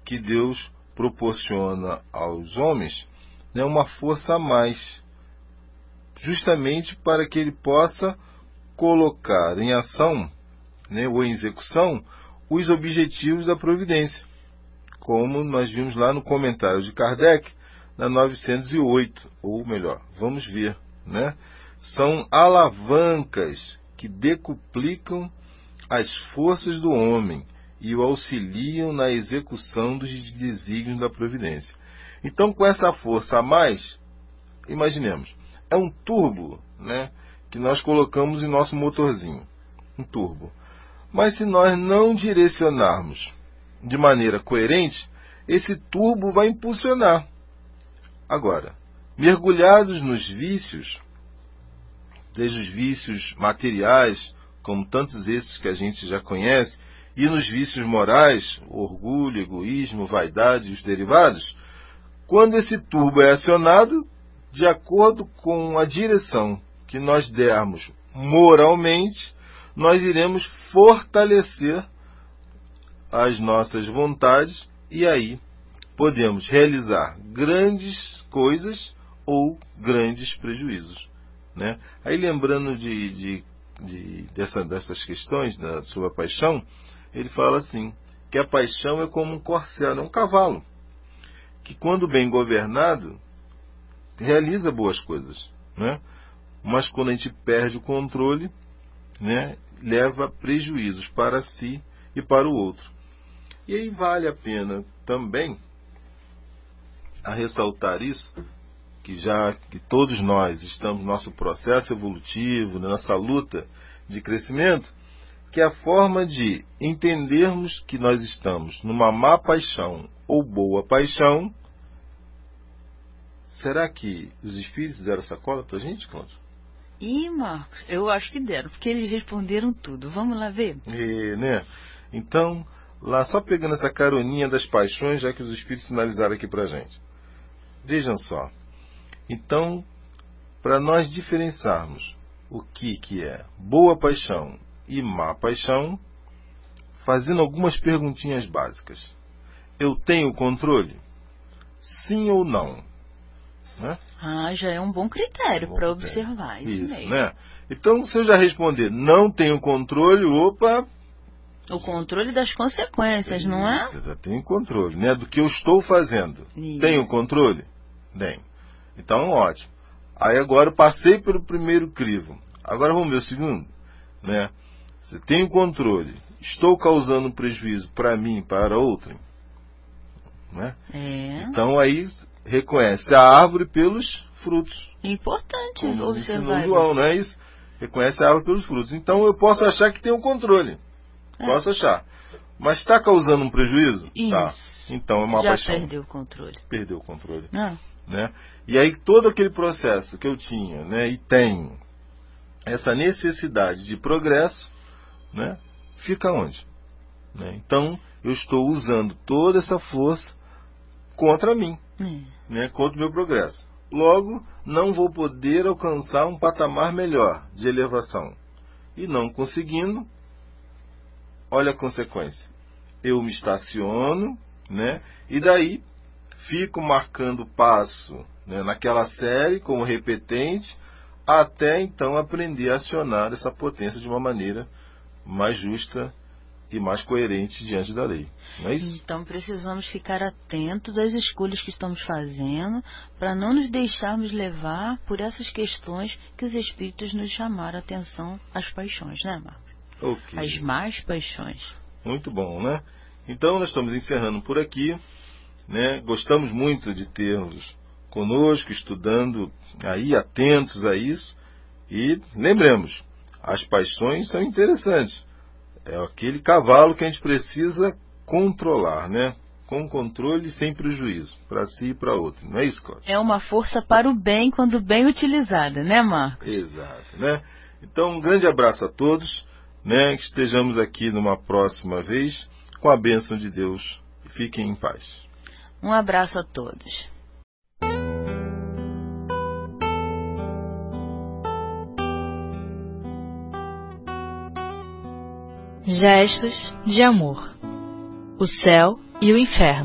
que Deus proporciona aos homens, né, uma força a mais, justamente para que ele possa colocar em ação, né, ou em execução, os objetivos da providência, como nós vimos lá no comentário de Kardec, na 908, ou melhor, vamos ver, né? São alavancas que decuplicam as forças do homem e o auxiliam na execução dos desígnios da providência. Então, com essa força a mais, imaginemos, é um turbo, né, que nós colocamos em nosso motorzinho, um turbo. Mas se nós não direcionarmos de maneira coerente, esse turbo vai impulsionar. Agora, mergulhados nos vícios, desde os vícios materiais, como tantos esses que a gente já conhece, e nos vícios morais, orgulho, egoísmo, vaidade e os derivados, quando esse turbo é acionado, de acordo com a direção que nós dermos moralmente, nós iremos fortalecer as nossas vontades e aí podemos realizar grandes coisas ou grandes prejuízos, né? Aí lembrando dessas questões sobre a paixão, ele fala assim, que a paixão é como um corcel, é um cavalo, que quando bem governado, realiza boas coisas, né? Mas quando a gente perde o controle, né, leva prejuízos para si e para o outro. E aí vale a pena também a ressaltar isso, que todos nós estamos no nosso processo evolutivo, na nossa luta de crescimento, que é a forma de entendermos que nós estamos numa má paixão ou boa paixão. Será que os espíritos deram sacola pra gente, Cláudio? Ih, Marcos, eu acho que deram, porque eles responderam tudo. Vamos lá ver? Né? Então, lá só pegando essa caroninha das paixões, já que os espíritos sinalizaram aqui pra gente. Vejam só. Então, para nós diferenciarmos o que é boa paixão e má paixão, fazendo algumas perguntinhas básicas. Eu tenho controle? Sim ou não? Né? Já é um bom critério para observar isso mesmo. Né? Então, se eu já responder não tenho controle, opa... O controle das consequências, não é? Você já tem controle, né? Do que eu estou fazendo. Isso. Tenho controle? Tenho. Então, ótimo. Aí agora eu passei pelo primeiro crivo. Agora vamos ver o segundo. Né? Se tenho controle, estou causando um prejuízo para mim e para outrem? Né? Então aí reconhece a árvore pelos frutos. Importante como observar isso. João, não é isso? Reconhece a árvore pelos frutos. Então eu posso achar que tenho controle. Posso achar. Mas está causando um prejuízo? Isso. Tá. Então é uma paixão. Já perdeu o controle. Perdeu o controle. Né? E aí todo aquele processo que eu tinha, né, e tenho, essa necessidade de progresso, né, fica onde? Né? Então eu estou usando toda essa força contra mim, né, contra o meu progresso. Logo, não vou poder alcançar um patamar melhor de elevação. E não conseguindo, olha a consequência. Eu me estaciono, né, e daí fico marcando passo, né, naquela série como repetente, até então aprender a acionar essa potência de uma maneira mais justa e mais coerente diante da lei. Não é isso? Então precisamos ficar atentos às escolhas que estamos fazendo para não nos deixarmos levar por essas questões que os espíritos nos chamaram a atenção, as paixões, né, Marcos? Okay. As más paixões. Muito bom, né? Então nós estamos encerrando por aqui, né? Gostamos muito de termos conosco, estudando aí, atentos a isso. E lembremos, as paixões são interessantes. É aquele cavalo que a gente precisa controlar, né? Com controle e sem prejuízo, para si e para outro. Não é isso, Cláudio? É uma força para o bem quando bem utilizada, né, Marcos? Exato, né? Então, um grande abraço a todos, né? Que estejamos aqui numa próxima vez, com a bênção de Deus. Fiquem em paz. Um abraço a todos. Gestos de amor. O céu e o inferno.